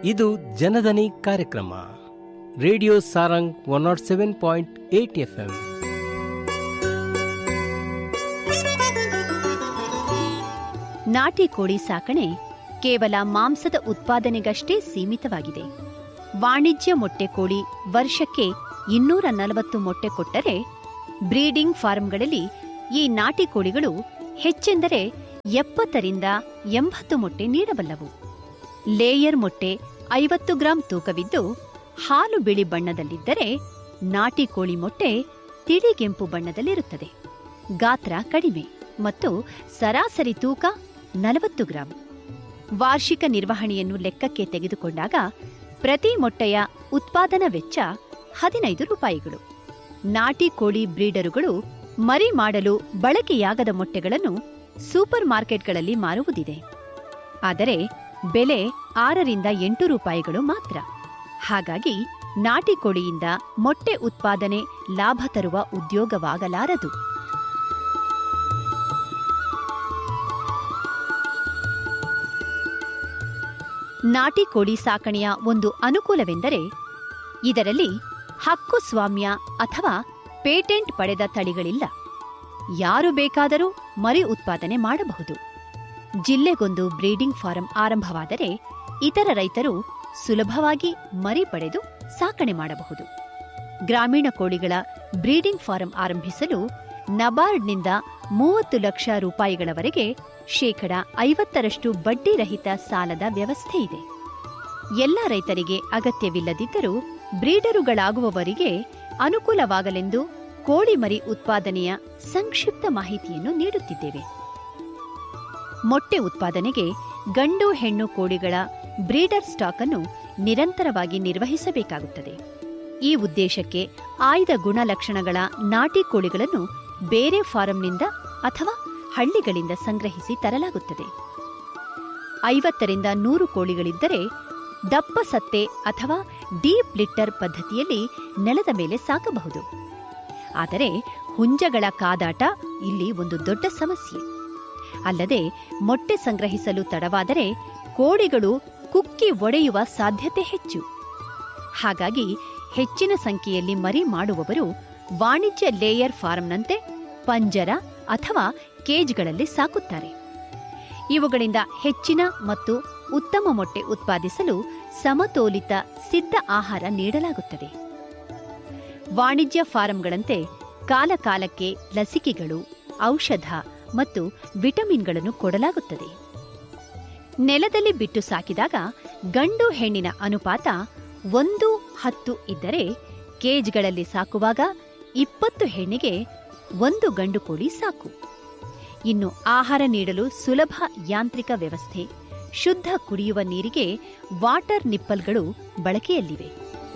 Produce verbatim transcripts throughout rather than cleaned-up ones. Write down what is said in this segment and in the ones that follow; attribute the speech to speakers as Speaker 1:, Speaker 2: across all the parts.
Speaker 1: ಇದು ಜನಧನಿ ಕಾರ್ಯಕ್ರಮ. Radio Sarang one not seven point eight F M.
Speaker 2: ನಾಟಿ ಕೋಳಿ ಸಾಕಣೆ ಕೇವಲ ಮಾಂಸದ ಉತ್ಪಾದನೆಗಷ್ಟೇ ಸೀಮಿತವಾಗಿದೆ. ವಾಣಿಜ್ಯ ಮೊಟ್ಟೆ ಕೋಳಿ ವರ್ಷಕ್ಕೆ ಇನ್ನೂರ ನಲವತ್ತು ಮೊಟ್ಟೆ ಕೊಟ್ಟರೆ, ಬ್ರೀಡಿಂಗ್ ಫಾರ್ಮ್ಗಳಲ್ಲಿ ಈ ನಾಟಿ ಕೋಳಿಗಳು ಹೆಚ್ಚೆಂದರೆ ಎಪ್ಪತ್ತರಿಂದ ಎಂಬತ್ತು ಮೊಟ್ಟೆ ನೀಡಬಲ್ಲವು. ಲೇಯರ್ ಮೊಟ್ಟೆ ಐವತ್ತು ಗ್ರಾಂ ತೂಕವಿದ್ದು ಹಾಲು ಬಿಳಿ ಬಣ್ಣದಲ್ಲಿದ್ದರೆ, ನಾಟಿ ಕೋಳಿ ಮೊಟ್ಟೆ ತಿಳಿಗೆಂಪು ಬಣ್ಣದಲ್ಲಿರುತ್ತದೆ. ಗಾತ್ರ ಕಡಿಮೆ ಮತ್ತು ಸರಾಸರಿ ತೂಕ ನಲವತ್ತು ಗ್ರಾಂ. ವಾರ್ಷಿಕ ನಿರ್ವಹಣೆಯನ್ನು ಲೆಕ್ಕಕ್ಕೆ ತೆಗೆದುಕೊಂಡಾಗ ಪ್ರತಿ ಮೊಟ್ಟೆಯ ಉತ್ಪಾದನಾ ವೆಚ್ಚ ಹದಿನೈದು ರೂಪಾಯಿಗಳು. ನಾಟಿ ಕೋಳಿ ಬ್ರೀಡರುಗಳು ಮರಿ ಮಾಡಲು ಬಳಕೆಯಾಗದ ಮೊಟ್ಟೆಗಳನ್ನು ಸೂಪರ್ ಮಾರ್ಕೆಟ್ಗಳಲ್ಲಿ ಮಾರುವುದಿದೆ. ಆದರೆ ಬೆಲೆ ಆರರಿಂದ ಎಂಟು ರೂಪಾಯಿಗಳು ಮಾತ್ರ. ಹಾಗಾಗಿ ನಾಟಿ ಕೋಳಿಯಿಂದ ಮೊಟ್ಟೆ ಉತ್ಪಾದನೆ ಲಾಭ ತರುವ ಉದ್ಯೋಗವಾಗಲಾರದು. ನಾಟಿ ಕೋಳಿ ಸಾಕಣೆಯ ಒಂದು ಅನುಕೂಲವೆಂದರೆ, ಇದರಲ್ಲಿ ಹಕ್ಕು ಸ್ವಾಮ್ಯ ಅಥವಾ ಪೇಟೆಂಟ್ ಪಡೆದ ತಳಿಗಳಿಲ್ಲ. ಯಾರು ಬೇಕಾದರೂ ಮರಿ ಉತ್ಪಾದನೆ ಮಾಡಬಹುದು. ಜಿಲ್ಲೆಗೊಂದು ಬ್ರೀಡಿಂಗ್ ಫಾರಂ ಆರಂಭವಾದರೆ ಇತರ ರೈತರು ಸುಲಭವಾಗಿ ಮರಿ ಪಡೆದು ಸಾಕಣೆ ಮಾಡಬಹುದು. ಗ್ರಾಮೀಣ ಕೋಳಿಗಳ ಬ್ರೀಡಿಂಗ್ ಫಾರಂ ಆರಂಭಿಸಲು ನಬಾರ್ಡ್ನಿಂದ ಮೂವತ್ತು ಲಕ್ಷ ರೂಪಾಯಿಗಳವರೆಗೆ ಶೇಕಡ ಐವತ್ತರಷ್ಟು ಬಡ್ಡಿ ರಹಿತ ಸಾಲದ ವ್ಯವಸ್ಥೆ ಇದೆ. ಎಲ್ಲ ರೈತರಿಗೆ ಅಗತ್ಯವಿಲ್ಲದಿದ್ದರೂ ಬ್ರೀಡರುಗಳಾಗುವವರಿಗೆ ಅನುಕೂಲವಾಗಲೆಂದು ಕೋಳಿ ಮರಿ ಉತ್ಪಾದನೆಯ ಸಂಕ್ಷಿಪ್ತ ಮಾಹಿತಿಯನ್ನು ನೀಡುತ್ತಿದ್ದೇವೆ. ಮೊಟ್ಟೆ ಉತ್ಪಾದನೆಗೆ ಗಂಡು ಹೆಣ್ಣು ಕೋಳಿಗಳ ಬ್ರೀಡರ್ ಸ್ಟಾಕ್ ಅನ್ನು ನಿರಂತರವಾಗಿ ನಿರ್ವಹಿಸಬೇಕಾಗುತ್ತದೆ. ಈ ಉದ್ದೇಶಕ್ಕೆ ಆಯ್ದ ಗುಣಲಕ್ಷಣಗಳ ನಾಟಿ ಕೋಳಿಗಳನ್ನು ಬೇರೆ ಫಾರಂನಿಂದ ಅಥವಾ ಹಳ್ಳಿಗಳಿಂದ ಸಂಗ್ರಹಿಸಿ ತರಲಾಗುತ್ತದೆ. ಐವತ್ತರಿಂದ ನೂರು ಕೋಳಿಗಳಿದ್ದರೆ ದಪ್ಪ ಸತ್ತೆ ಅಥವಾ ಡೀಪ್ ಲಿಟ್ಟರ್ ಪದ್ಧತಿಯಲ್ಲಿ ನೆಲದ ಮೇಲೆ ಸಾಕಬಹುದು. ಆದರೆ ಹುಂಜಗಳ ಕಾದಾಟ ಇಲ್ಲಿ ಒಂದು ದೊಡ್ಡ ಸಮಸ್ಯೆ. ಅಲ್ಲದೆ ಮೊಟ್ಟೆ ಸಂಗ್ರಹಿಸಲು ತಡವಾದರೆ ಕೋಳಿಗಳು ಕುಕ್ಕಿ ಒಡೆಯುವ ಸಾಧ್ಯತೆ ಹೆಚ್ಚು. ಹಾಗಾಗಿ ಹೆಚ್ಚಿನ ಸಂಖ್ಯೆಯಲ್ಲಿ ಮರಿ ಮಾಡುವವರು ವಾಣಿಜ್ಯ ಲೇಯರ್ ಫಾರಂನಂತೆ ಪಂಜರ ಅಥವಾ ಕೇಜ್ಗಳಲ್ಲಿ ಸಾಕುತ್ತಾರೆ. ಇವುಗಳಿಂದ ಹೆಚ್ಚಿನ ಮತ್ತು ಉತ್ತಮ ಮೊಟ್ಟೆ ಉತ್ಪಾದಿಸಲು ಸಮತೋಲಿತ ಸಿದ್ಧ ಆಹಾರ ನೀಡಲಾಗುತ್ತದೆ. ವಾಣಿಜ್ಯ ಫಾರಂಗಳಂತೆ ಕಾಲಕಾಲಕ್ಕೆ ಲಸಿಕೆಗಳು, ಔಷಧ ಮತ್ತು ವಿಟಮಿನ್ಗಳನ್ನು ಕೊಡಲಾಗುತ್ತದೆ. ನೆಲದಲ್ಲಿ ಬಿಟ್ಟು ಸಾಕಿದಾಗ ಗಂಡು ಹೆಣ್ಣಿನ ಅನುಪಾತ ಒಂದು ಹತ್ತು ಇದ್ದರೆ, ಕೇಜ್ಗಳಲ್ಲಿ ಸಾಕುವಾಗ ಇಪ್ಪತ್ತು ಹೆಣ್ಣಿಗೆ ಒಂದು ಗಂಡು ಕೋಳಿ ಸಾಕು. ಇನ್ನು ಆಹಾರ ನೀಡಲು ಸುಲಭ ಯಾಂತ್ರಿಕ ವ್ಯವಸ್ಥೆ, ಶುದ್ಧ ಕುಡಿಯುವ ನೀರಿಗೆ ವಾಟರ್ ನಿಪ್ಪಲ್ಗಳು ಬಳಕೆಯಲ್ಲಿವೆ.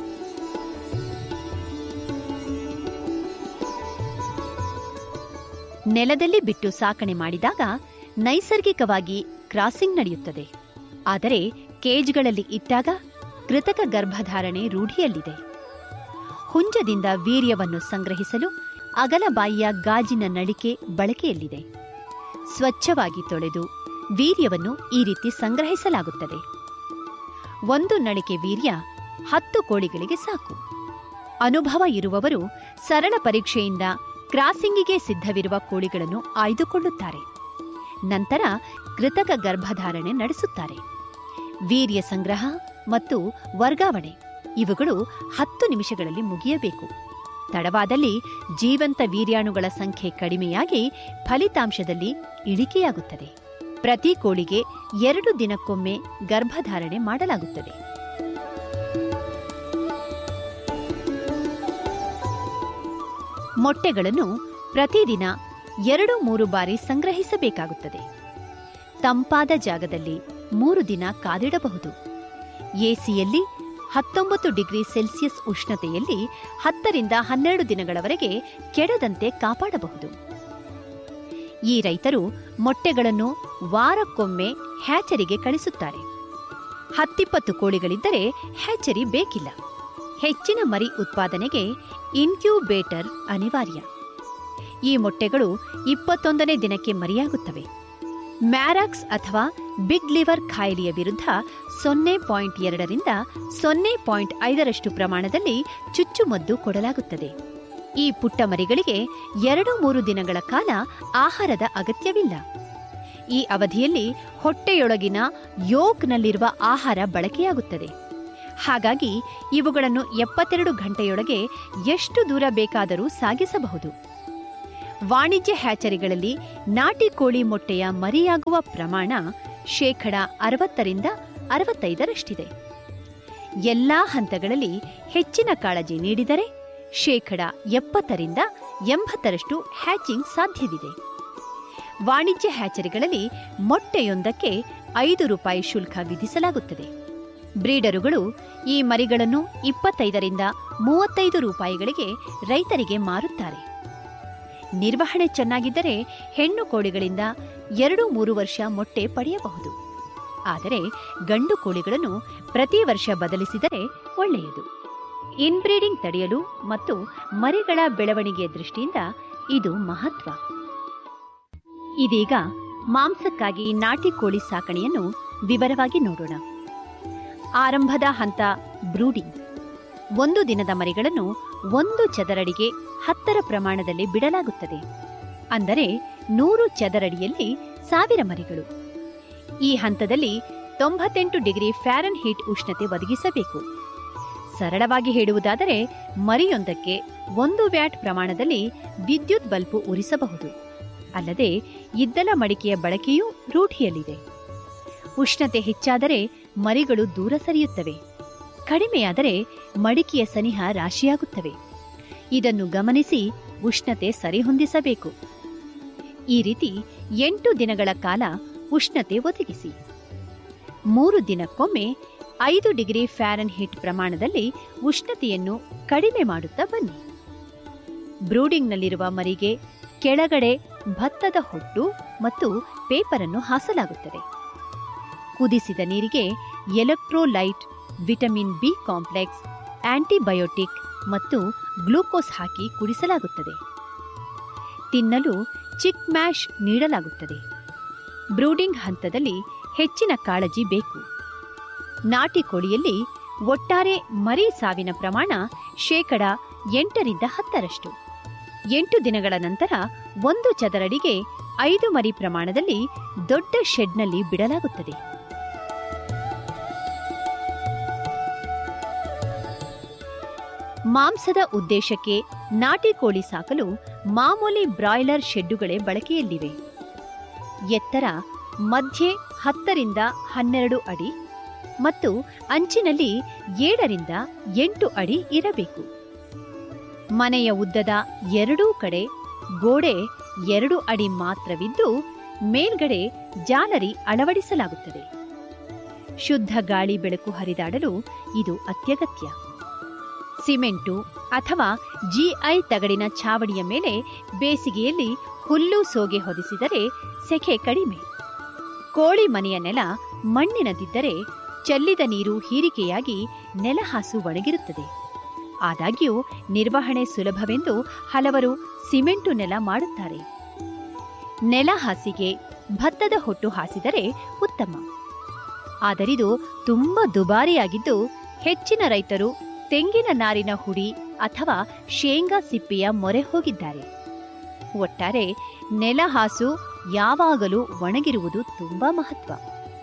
Speaker 2: ನೆಲದಲ್ಲಿ ಬಿಟ್ಟು ಸಾಕಣೆ ಮಾಡಿದಾಗ ನೈಸರ್ಗಿಕವಾಗಿ ಕ್ರಾಸಿಂಗ್ ನಡೆಯುತ್ತದೆ. ಆದರೆ ಕೇಜ್ಗಳಲ್ಲಿ ಇಟ್ಟಾಗ ಕೃತಕ ಗರ್ಭಧಾರಣೆ ರೂಢಿಯಲ್ಲಿದೆ. ಹುಂಜದಿಂದ ವೀರ್ಯವನ್ನು ಸಂಗ್ರಹಿಸಲು ಅಗಲಬಾಯಿಯ ಗಾಜಿನ ನಳಿಕೆ ಬಳಕೆಯಲ್ಲಿದೆ. ಸ್ವಚ್ಛವಾಗಿ ತೊಳೆದು ವೀರ್ಯವನ್ನು ಈ ರೀತಿ ಸಂಗ್ರಹಿಸಲಾಗುತ್ತದೆ. ಒಂದು ನಳಿಕೆ ವೀರ್ಯ ಹತ್ತು ಕೋಳಿಗಳಿಗೆ ಸಾಕು. ಅನುಭವ ಇರುವವರು ಸರಳ ಪರೀಕ್ಷೆಯಿಂದ ಕ್ರಾಸಿಂಗಿಗೆ ಸಿದ್ಧವಿರುವ ಕೋಳಿಗಳನ್ನು ಆಯ್ದುಕೊಳ್ಳುತ್ತಾರೆ. ನಂತರ ಕೃತಕ ಗರ್ಭಧಾರಣೆ ನಡೆಸುತ್ತಾರೆ. ವೀರ್ಯ ಸಂಗ್ರಹ ಮತ್ತು ವರ್ಗಾವಣೆ ಇವುಗಳು ಹತ್ತು ನಿಮಿಷಗಳಲ್ಲಿ ಮುಗಿಯಬೇಕು. ತಡವಾದಲ್ಲಿ ಜೀವಂತ ವೀರ್ಯಾಣುಗಳ ಸಂಖ್ಯೆ ಕಡಿಮೆಯಾಗಿ ಫಲಿತಾಂಶದಲ್ಲಿ ಇಳಿಕೆಯಾಗುತ್ತದೆ. ಪ್ರತಿ ಕೋಳಿಗೆ ಎರಡು ದಿನಕ್ಕೊಮ್ಮೆ ಗರ್ಭಧಾರಣೆ ಮಾಡಲಾಗುತ್ತದೆ. ಮೊಟ್ಟೆಗಳನ್ನು ಪ್ರತಿದಿನ ಎರಡು ಮೂರು ಬಾರಿ ಸಂಗ್ರಹಿಸಬೇಕಾಗುತ್ತದೆ. ತಂಪಾದ ಜಾಗದಲ್ಲಿ ಮೂರು ದಿನ ಕಾದಿಡಬಹುದು. ಎಸಿಯಲ್ಲಿ ಹತ್ತೊಂಬತ್ತು ಡಿಗ್ರಿ ಸೆಲ್ಸಿಯಸ್ ಉಷ್ಣತೆಯಲ್ಲಿ ಹತ್ತರಿಂದ ಹನ್ನೆರಡು ದಿನಗಳವರೆಗೆ ಕೆಡದಂತೆ ಕಾಪಾಡಬಹುದು. ಈ ರೈತರು ಮೊಟ್ಟೆಗಳನ್ನು ವಾರಕ್ಕೊಮ್ಮೆ ಹ್ಯಾಚರಿಗೆ ಕಳಿಸುತ್ತಾರೆ. ಹತ್ತಿಪ್ಪತ್ತು ಕೋಳಿಗಳಿದ್ದರೆ ಹ್ಯಾಚರಿ ಬೇಕಿಲ್ಲ. ಹೆಚ್ಚಿನ ಮರಿ ಉತ್ಪಾದನೆಗೆ ಇನ್ಕ್ಯೂಬೇಟರ್ ಅನಿವಾರ್ಯ. ಈ ಮೊಟ್ಟೆಗಳು ಇಪ್ಪತ್ತೊಂದನೇ ದಿನಕ್ಕೆ ಮರಿಯಾಗುತ್ತವೆ. ಮ್ಯಾರಾಕ್ಸ್ ಅಥವಾ ಬಿಗ್ ಲಿವರ್ ಕಾಯಿಲೆಯ ವಿರುದ್ಧ ಸೊನ್ನೆ ಪಾಯಿಂಟ್ ಎರಡರಿಂದ ಸೊನ್ನೆ ಪಾಯಿಂಟ್ ಐದರಷ್ಟು ಪ್ರಮಾಣದಲ್ಲಿ ಚುಚ್ಚುಮದ್ದು ಕೊಡಲಾಗುತ್ತದೆ. ಈ ಪುಟ್ಟ ಮರಿಗಳಿಗೆ ಎರಡು ಮೂರು ದಿನಗಳ ಕಾಲ ಆಹಾರದ ಅಗತ್ಯವಿಲ್ಲ. ಈ ಅವಧಿಯಲ್ಲಿ ಹೊಟ್ಟೆಯೊಳಗಿನ ಯೋಕ್ನಲ್ಲಿರುವ ಆಹಾರ ಬಳಕೆಯಾಗುತ್ತದೆ. ಹಾಗಾಗಿ ಇವುಗಳನ್ನು ಎಪ್ಪತ್ತೆರಡು ಗಂಟೆಯೊಳಗೆ ಎಷ್ಟು ದೂರ ಬೇಕಾದರೂ ಸಾಗಿಸಬಹುದು. ವಾಣಿಜ್ಯ ಹ್ಯಾಚರಿಗಳಲ್ಲಿ ನಾಟಿ ಕೋಳಿ ಮೊಟ್ಟೆಯ ಮರಿಯಾಗುವ ಪ್ರಮಾಣ ಶೇಕಡ ಅರವತ್ತರಿಂದ ಅರವತ್ತೈದರಷ್ಟಿದೆ. ಎಲ್ಲಾ ಹಂತಗಳಲ್ಲಿ ಹೆಚ್ಚಿನ ಕಾಳಜಿ ನೀಡಿದರೆ ಶೇಕಡ ಎಪ್ಪತ್ತರಿಂದ ಎಂಬತ್ತರಷ್ಟು ಹ್ಯಾಚಿಂಗ್ ಸಾಧ್ಯವಿದೆ. ವಾಣಿಜ್ಯ ಹ್ಯಾಚರಿಗಳಲ್ಲಿ ಮೊಟ್ಟೆಯೊಂದಕ್ಕೆ ಐದು ರೂಪಾಯಿ ಶುಲ್ಕ ವಿಧಿಸಲಾಗುತ್ತದೆ. ಬ್ರೀಡರುಗಳು ಈ ಮರಿಗಳನ್ನು ಇಪ್ಪತ್ತೈದರಿಂದ ಮೂವತ್ತೈದು ರೂಪಾಯಿಗಳಿಗೆ ರೈತರಿಗೆ ಮಾರುತ್ತಾರೆ. ನಿರ್ವಹಣೆ ಚೆನ್ನಾಗಿದ್ದರೆ ಹೆಣ್ಣು ಕೋಳಿಗಳಿಂದ ಎರಡು ಮೂರು ವರ್ಷ ಮೊಟ್ಟೆ ಪಡೆಯಬಹುದು. ಆದರೆ ಗಂಡು ಕೋಳಿಗಳನ್ನು ಪ್ರತಿ ವರ್ಷ ಬದಲಿಸಿದರೆ ಒಳ್ಳೆಯದು. ಇನ್ಬ್ರೀಡಿಂಗ್ ತಡೆಯಲು ಮತ್ತು ಮರಿಗಳ ಬೆಳವಣಿಗೆಯ ದೃಷ್ಟಿಯಿಂದ ಇದು ಮಹತ್ವ. ಇದೀಗ ಮಾಂಸಕ್ಕಾಗಿ ನಾಟಿ ಕೋಳಿ ಸಾಕಣೆಯನ್ನು ವಿವರವಾಗಿ ನೋಡೋಣ. ಆರಂಭದ ಹಂತ ಬ್ರೂಡಿಂಗ್. ಒಂದು ದಿನದ ಮರಿಗಳನ್ನು ಒಂದು ಚದರಡಿಗೆ ಹತ್ತರ ಪ್ರಮಾಣದಲ್ಲಿ ಬಿಡಲಾಗುತ್ತದೆ. ಅಂದರೆ ನೂರು ಚದರಡಿಯಲ್ಲಿ ಸಾವಿರ ಮರಿಗಳು. ಈ ಹಂತದಲ್ಲಿ ತೊಂಬತ್ತೆಂಟು ಡಿಗ್ರಿ ಫ್ಯಾರನ್ ಹೀಟ್ ಉಷ್ಣತೆ ಒದಗಿಸಬೇಕು. ಸರಳವಾಗಿ ಹೇಳುವುದಾದರೆ ಮರಿಯೊಂದಕ್ಕೆ ಒಂದು ವ್ಯಾಟ್ ಪ್ರಮಾಣದಲ್ಲಿ ವಿದ್ಯುತ್ ಬಲ್ಬು ಉರಿಸಬಹುದು. ಅಲ್ಲದೆ ಇದ್ದಲ ಮಡಿಕೆಯ ಬಳಕೆಯೂ ರೂಢಿಯಲ್ಲಿದೆ. ಉಷ್ಣತೆ ಹೆಚ್ಚಾದರೆ ಮರಿಗಳು ದೂರ ಸರಿಯುತ್ತವೆ. ಕಡಿಮೆಯಾದರೆ ಮಡಿಕೆಯ ಸನಿಹ ರಾಶಿಯಾಗುತ್ತವೆ. ಇದನ್ನು ಗಮನಿಸಿ ಉಷ್ಣತೆ ಸರಿಹೊಂದಿಸಬೇಕು. ಈ ರೀತಿ ಎಂಟು ದಿನಗಳ ಕಾಲ ಉಷ್ಣತೆ ಒದಗಿಸಿ. ಮೂರು ದಿನಕ್ಕೊಮ್ಮೆ ಐದು ಡಿಗ್ರಿ ಫ್ಯಾರನ್ ಹೀಟ್ ಪ್ರಮಾಣದಲ್ಲಿ ಉಷ್ಣತೆಯನ್ನು ಕಡಿಮೆ ಮಾಡುತ್ತಾ ಬನ್ನಿ. ಬ್ರೂಡಿಂಗ್ನಲ್ಲಿರುವ ಮರಿಗೆ ಕೆಳಗಡೆ ಭತ್ತದ ಹೊಟ್ಟು ಮತ್ತು ಪೇಪರನ್ನು ಹಾಸಲಾಗುತ್ತದೆ. ಕುದಿಸಿದ ನೀರಿಗೆ electrolyte, vitamin B complex, antibiotic ಮತ್ತು ಗ್ಲೂಕೋಸ್ ಹಾಕಿ ಕುಡಿಸಲಾಗುತ್ತದೆ. ತಿನ್ನಲು ಚಿಕ್ ಮ್ಯಾಶ್ ನೀಡಲಾಗುತ್ತದೆ. ಬ್ರೂಡಿಂಗ್ ಹಂತದಲ್ಲಿ ಹೆಚ್ಚಿನ ಕಾಳಜಿ ಬೇಕು. ನಾಟಿ ಕೋಳಿಯಲ್ಲಿ ಒಟ್ಟಾರೆ ಮರಿ ಸಾವಿನ ಪ್ರಮಾಣ ಶೇಕಡ ಎಂಟರಿಂದ ಹತ್ತರಷ್ಟು. ಎಂಟು ದಿನಗಳ ನಂತರ ಒಂದು ಚದರಡಿಗೆ ಐದು ಮರಿ ಪ್ರಮಾಣದಲ್ಲಿ ದೊಡ್ಡ ಶೆಡ್ನಲ್ಲಿ ಬಿಡಲಾಗುತ್ತದೆ. ಮಾಂಸದ ಉದ್ದೇಶಕ್ಕೆ ನಾಟಿ ಕೋಳಿ ಸಾಕಲು ಮಾಮೂಲಿ ಬ್ರಾಯ್ಲರ್ ಶೆಡ್ಡುಗಳೇ ಬಳಕೆಯಲ್ಲಿವೆ. ಎತ್ತರ ಮಧ್ಯೆ ಹತ್ತರಿಂದ ಹನ್ನೆರಡು ಅಡಿ ಮತ್ತು ಅಂಚಿನಲ್ಲಿ ಏಳರಿಂದ ಎಂಟು ಅಡಿ ಇರಬೇಕು. ಮನೆಯ ಉದ್ದದ ಎರಡೂ ಕಡೆ ಗೋಡೆ ಎರಡು ಅಡಿ ಮಾತ್ರವಿದ್ದು ಮೇಲ್ಗಡೆ ಜಾಲರಿ ಅಳವಡಿಸಲಾಗುತ್ತದೆ. ಶುದ್ಧ ಗಾಳಿ ಬೆಳಕು ಹರಿದಾಡಲು ಇದು ಅತ್ಯಗತ್ಯ. ಸಿಮೆಂಟು ಅಥವಾ ಜಿಐ ತಗಡಿನ ಛಾವಣಿಯ ಮೇಲೆ ಬೇಸಿಗೆಯಲ್ಲಿ ಹುಲ್ಲು ಸೋಗೆ ಹೊದಿಸಿದರೆ ಸೆಕೆ ಕಡಿಮೆ. ಕೋಳಿ ಮನೆಯ ನೆಲ ಮಣ್ಣಿನದಿದ್ದರೆ ಚೆಲ್ಲಿದ ನೀರು ಹೀರಿಕೆಯಾಗಿ ನೆಲಹಾಸು ಒಣಗಿರುತ್ತದೆ. ಆದಾಗ್ಯೂ ನಿರ್ವಹಣೆ ಸುಲಭವೆಂದು ಹಲವರು ಸಿಮೆಂಟು ನೆಲ ಮಾಡುತ್ತಾರೆ. ನೆಲ ಹಾಸಿಗೆ ಭತ್ತದ ಹೊಟ್ಟು ಹಾಸಿದರೆ ಉತ್ತಮ. ಆದರಿದು ತುಂಬ ದುಬಾರಿಯಾಗಿದ್ದು ಹೆಚ್ಚಿನ ರೈತರು ತೆಂಗಿನ ನಾರಿನ ಹುಡಿ ಅಥವಾ ಶೇಂಗಾ ಸಿಪ್ಪೆಯ ಮೊರೆ ಹೋಗಿದ್ದಾರೆ. ಒಟ್ಟಾರೆ ನೆಲಹಾಸು ಯಾವಾಗಲೂ ಒಣಗಿರುವುದು ತುಂಬಾ ಮಹತ್ವ.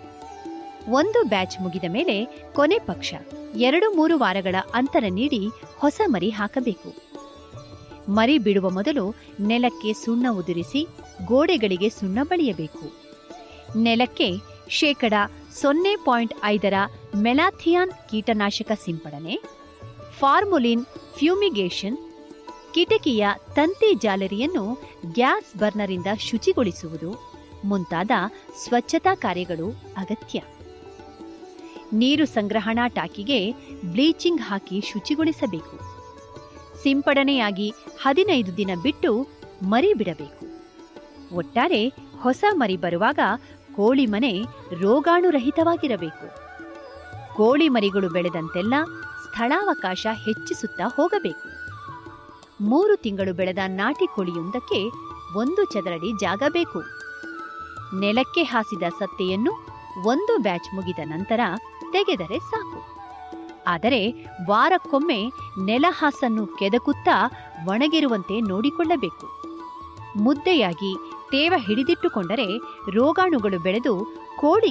Speaker 2: ಒಂದು ಬ್ಯಾಚ್ ಮುಗಿದ ಮೇಲೆ ಕೊನೆ ಪಕ್ಷ ಎರಡು ಮೂರು ವಾರಗಳ ಅಂತರ ನೀಡಿ ಹೊಸ ಮರಿ ಹಾಕಬೇಕು. ಮರಿ ಬಿಡುವ ಮೊದಲು ನೆಲಕ್ಕೆ ಸುಣ್ಣ ಉದುರಿಸಿ ಗೋಡೆಗಳಿಗೆ ಸುಣ್ಣ ಬಳಿಯಬೇಕು. ನೆಲಕ್ಕೆ ಶೇಕಡ ಸೊನ್ನೆ ಪಾಯಿಂಟ್ ಐದರ ಮೆಲಾಥಿಯಾನ್ ಕೀಟನಾಶಕ ಸಿಂಪಡಣೆ, ಫಾರ್ಮುಲಿನ್ ಫ್ಯೂಮಿಗೇಷನ್, ಕಿಟಕಿಯ ತಂತಿ ಜಾಲರಿಯನ್ನು ಗ್ಯಾಸ್ ಬರ್ನರಿಂದ ಶುಚಿಗೊಳಿಸುವುದು ಮುಂತಾದ ಸ್ವಚ್ಛತಾ ಕಾರ್ಯಗಳು ಅಗತ್ಯ. ನೀರು ಸಂಗ್ರಹಣಾ ಟಾಕಿಗೆ ಬ್ಲೀಚಿಂಗ್ ಹಾಕಿ ಶುಚಿಗೊಳಿಸಬೇಕು. ಸಿಂಪಡಣೆಯಾಗಿ ಹದಿನೈದು ದಿನ ಬಿಟ್ಟು ಮರಿ ಬಿಡಬೇಕು. ಒಟ್ಟಾರೆ ಹೊಸ ಮರಿ ಬರುವಾಗ ಕೋಳಿ ಮನೆ ರೋಗಾಣುರಹಿತವಾಗಿರಬೇಕು. ಕೋಳಿ ಮರಿಗಳು ಬೆಳೆದಂತೆಲ್ಲ ಸ್ಥಳಾವಕಾಶ ಹೆಚ್ಚಿಸುತ್ತಾ ಹೋಗಬೇಕು. ಮೂರು ತಿಂಗಳು ಬೆಳೆದ ನಾಟಿ ಕೋಳಿಯೊಂದಕ್ಕೆ ಒಂದು ಚದರಡಿ ಜಾಗ ಬೇಕು. ನೆಲಕ್ಕೆ ಹಾಸಿದ ಸತ್ತೆಯನ್ನು ಒಂದು ಬ್ಯಾಚ್ ಮುಗಿದ ನಂತರ ತೆಗೆದರೆ ಸಾಕು. ಆದರೆ ವಾರಕ್ಕೊಮ್ಮೆ ನೆಲಹಾಸನ್ನು ಕೆದಕುತ್ತಾ ಒಣಗಿರುವಂತೆ ನೋಡಿಕೊಳ್ಳಬೇಕು. ಮುದ್ದೆಯಾಗಿ ತೇವ ಹಿಡಿದಿಟ್ಟುಕೊಂಡರೆ ರೋಗಾಣುಗಳು ಬೆಳೆದು ಕೋಳಿ